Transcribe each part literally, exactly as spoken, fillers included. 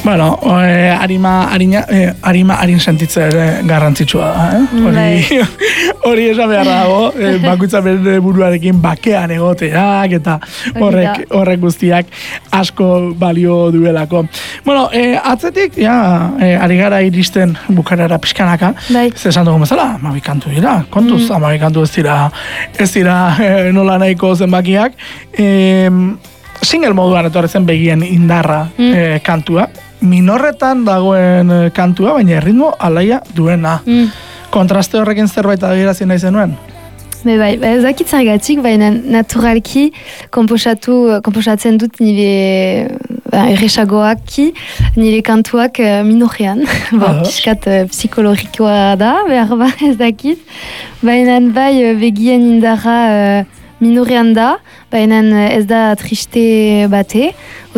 Bueno, e, arima, arina, e, arima harin sentitzea ere garrantzitsua da, eh? Hori, hori esan behar dago, e, bakoitza bere buruarekin bakean egoteak eta horrek, horrek guztiak asko balio duelako. Bueno, e, atzetik, ja, e, ari gara iristen bukarara pixkanaka, ze esan dugu bezala, amabi kantu dira, kontuz, mm. amabi kantu ez dira, ez dira e, nola nahiko zenbakiak, e, single moduan etorri zen begien indarra mm. e, kantua, minorretan dagoen kantua, baina erritmo alaia duena. Mm. Kontraste horrekin zerbait adierazi nahi zenuen? Be bai, ez dakit zergatik, baina naturalki komposatu, komposatzen dut nire ba, erresagoaki, nire kantuak minorean. Ba, piskat psikologikoa da, behar ba, ez dakit. Baina bai begien indarra minorean da, baina ez da triste bate,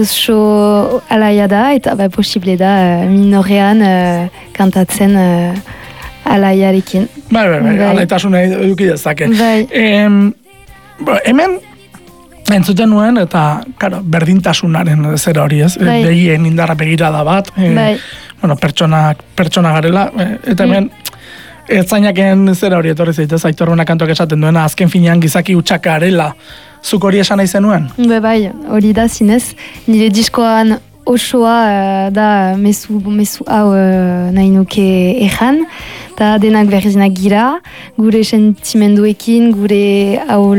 oso alaia da, eta ba, posible da minorean uh, kantatzen uh, alaiarekin. Bai, bai, bai, alaitasuna eduki dezake. Bai. Em, hemen, entzuten nuen, eta, karo, berdintasunaren zera hori ez, bai. Begien indarra begirada bat, e, bai. Bueno, pertsonak, pertsona garela, eta hemen, mm. Ertzainaken zera hori etorri zaitez, Aitorruna kantoak esaten duena, azken finean gizaki utxaka arela. Zuk hori esan nahi zenuen? Be bai, hori da zinez. Nire diskoan osoa uh, da mezu, mezu hau uh, nahi nuke ejan. Eta denak berdinak gira, gure sentimenduekin, gure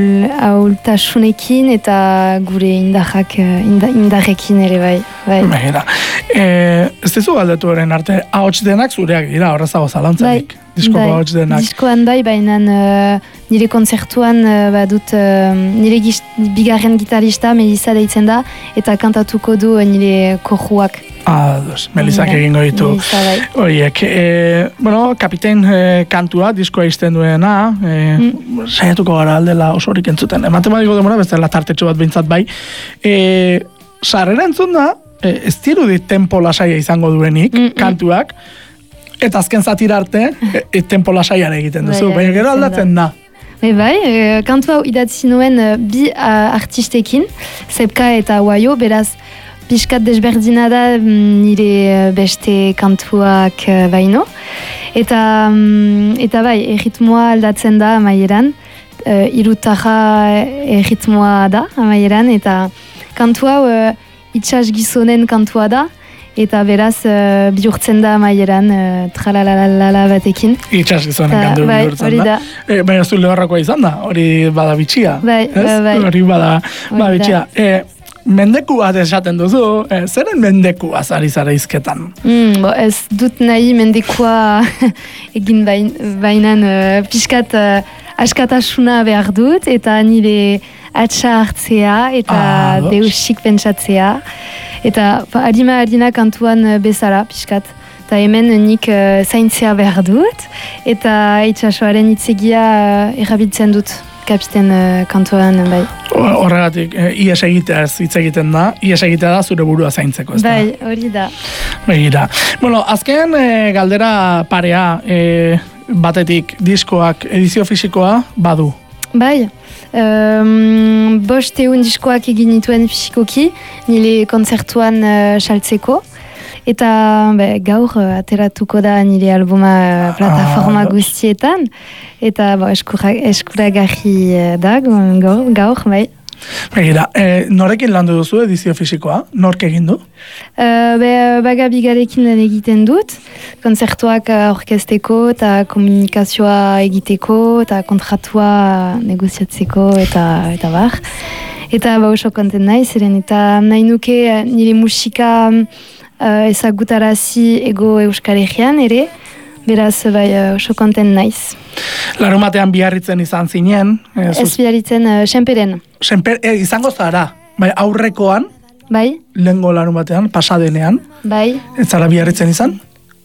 ahultasunekin eta gure indarrak, inda, indarrekin ere bai. bai. Begira, e, ez dizu galdetu horren arte, ahots denak zureak dira, horrezago zalantzarik. Bai. Disko bai. Ahots denak. Diskoan bai, baina uh, nire konzertuan uh, badut uh, nire gist, bigarren gitarista Melissa deitzen da, eta kantatuko du uh, nire kojuak. Ah, dos, Melizak egingo ditu. Horiek, e, bueno, kapitein e, kantua, diskoa izten duena, e, mm. saiatuko gara aldela osorik entzuten. Ematen badiko demora, bezala tartetxo bat behintzat bai. E, sarrera entzun da, e, ez dirudit tempo lasaia izango duenik, mm -mm. kantuak, eta azken zatira arte, e, tempo lasaiara egiten duzu, baina gero aldatzen da. E bai, e, kantu hau idatzi nuen uh, bi uh, artistekin, Zepka eta Waio, beraz, piskat desberdina da nire beste kantuak baino. Eta, eta bai, erritmoa aldatzen da amaieran. Uh, Irutarra erritmoa da amaieran. Eta kantu hau uh, itxas gizonen kantua da. Eta beraz uh, bihurtzen da amaieran uh, tralalalala batekin. Itxas gizonen kantu bai, bihurtzen da. da. E, baina zu lehorrakoa izan da, hori bada bitxia. Bai, bai, bai. Hori bada, bada bitxia. E, Mendeku bat esaten duzu, eh, zeren mendeku azari zara izketan? Mm, bo, ez dut nahi mendekua egin bain, bainan uh, pixkat uh, askatasuna behar dut, eta nire atxa hartzea, eta ah, deusik pentsatzea. Eta adima adina kantuan bezala, pixkat. Eta hemen nik uh, zaintzea behar dut, eta itxasoaren itzegia uh, erabiltzen dut. Kapiten uh, kantuan, bai. Horregatik, eh, ies egitea ez hitz egiten da, ies egitea da zure burua zaintzeko, ez da? Bai, hori da. Begira. Bueno, azken eh, galdera parea, eh, batetik diskoak edizio fisikoa badu? Bai, um, bost egun diskoak egin nituen fisikoki, nire konzertuan uh, saltzeko. Eta be, gaur uh, ateratuko da nire albuma uh, plataforma ah, guztietan. Eta bo, eskura, eskuragarri uh, da gaur, gaur bai. Begira, eh, norekin landu duzu edizio fisikoa? Nork egin du? Uh, be, bagabigarekin lan egiten dut. Konzertuak orkesteko eta komunikazioa egiteko eta kontratua negoziatzeko eta, eta bar. Eta ba, oso konten nahi ziren. Eta nahi nuke nire musika Uh, ezagutarazi ego Euskal Herrian ere, beraz bai oso uh, konten naiz. Larumatean biarritzen izan zinen? Eh, Ez biarritzen, uh, Senperen. Senper, eh, izango zara, bai aurrekoan? Bai. Lehengo larumatean, pasadenean? Bai. Ez zara biarritzen izan?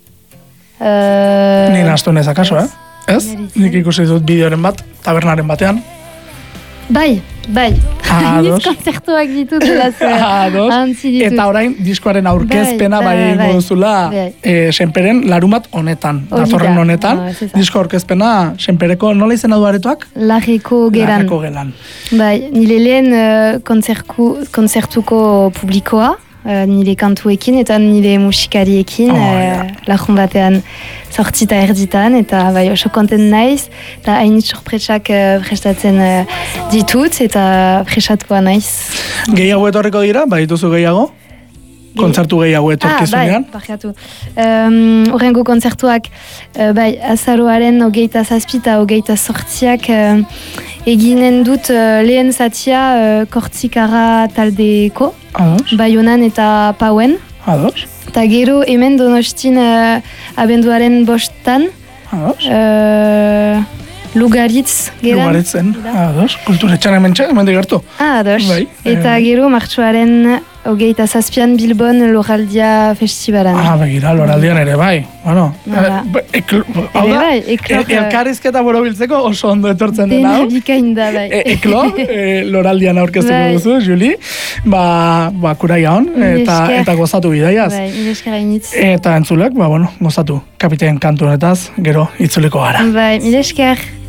Uh, Nien astu nez akaso, eh? Ez? Nik ikusi dut bideoren bat, tabernaren batean. Bai, bai. Niz konzertuak ditut. Eta orain, diskoaren aurkezpena bai egingo duzula Senperen larumat honetan. Datorren honetan, disko aurkezpena Senpereko nola izena du aretoak? Larreko geran. Larreko gelan. Bai, nire lehen konzertuko publikoa, uh, nire kantuekin eta nire musikariekin, Oh, uh, ja. lagun batean sortzita erditan, eta bai oso kontent naiz, eta hainit sorpresak uh, prestatzen uh, ditut, eta presatua naiz. Gehiago etorriko dira, badituzu gehiago? Kontzertu gehiago etorkizunean? Ah, bai, barkatu. Um, Horrengo kontzertuak, uh, bai, azaroaren hogeita zazpita, hogeita sortziak, uh, eginen dut uh, lehen zatia uh, Kortzikara taldeko, Ados. Baionan eta Pauen. Ados. Eta gero hemen Donostin uh, abenduaren bostan, Ados. uh, Lugaritz geran. Lugaritzen. Ados. Kulturetxan hemen txak, hemen digertu. Ah, ados. Bai. Eta Eh, gero martxoaren hogeita zazpian Bilbon Loraldia festivalan. Ah, begira, loraldian ere, bai. Bueno, Hala. eh, eklo, hau Ere da, bai, eklok, el- elkarrizketa borobiltzeko oso ondo etortzen dena. Dena hau. bikain da, bai. E, eklo, e, loraldian aurkeztuko Bai. duzu, Juli. Ba, ba kuraia hon, Mil eta, esker. eta gozatu bidaiaz. Bai, mil esker hainitz. Eta entzulek, ba, bueno, gozatu. Kapitein kantu honetaz, gero itzuliko gara. Bai, mil esker.